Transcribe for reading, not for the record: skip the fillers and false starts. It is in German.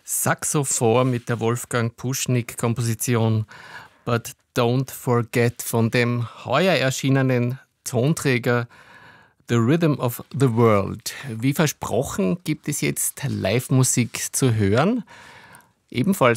Saxophon mit der Wolfgang Puschnik-Komposition But Don't Forget von dem heuer erschienenen Tonträger The Rhythm of the World. Wie versprochen gibt es jetzt Live-Musik zu hören. Ebenfalls